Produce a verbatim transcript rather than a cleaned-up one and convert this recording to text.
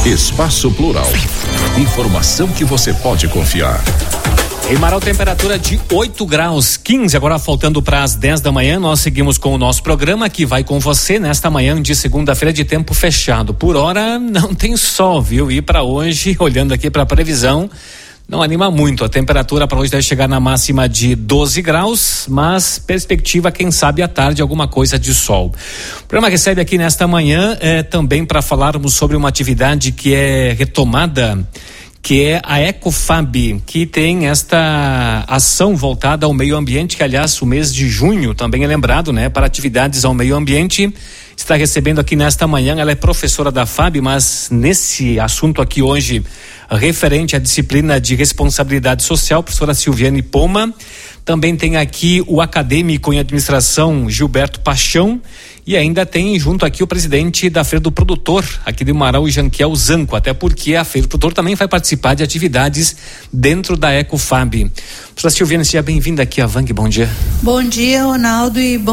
Espaço Plural. Informação que você pode confiar. Em Marau, temperatura de oito graus, quinze, agora faltando para as dez da manhã. Nós seguimos com o nosso programa que vai com você nesta manhã de segunda-feira de tempo fechado. Por hora não tem sol, viu? E para hoje, olhando aqui para a previsão, não anima muito. A temperatura para hoje deve chegar na máxima de doze graus, mas perspectiva, quem sabe à tarde, alguma coisa de sol. O programa recebe aqui nesta manhã é, também para falarmos sobre uma atividade que é retomada, que é a Ecofab, que tem esta ação voltada ao meio ambiente, que aliás o mês de junho também é lembrado, né, para atividades ao meio ambiente. Está recebendo aqui nesta manhã, ela é professora da F A B, mas nesse assunto aqui hoje, referente à disciplina de responsabilidade social, professora Silviane Poma. Também tem aqui o acadêmico em administração Gilberto Paixão, e ainda tem junto aqui o presidente da Feira do Produtor, aqui de Marau, Janquiel Zanco, até porque a Feira do Produtor também vai participar de atividades dentro da Ecofab. Professora Silviane, seja bem-vinda aqui à Vang, bom dia. Bom dia, Ronaldo, e bom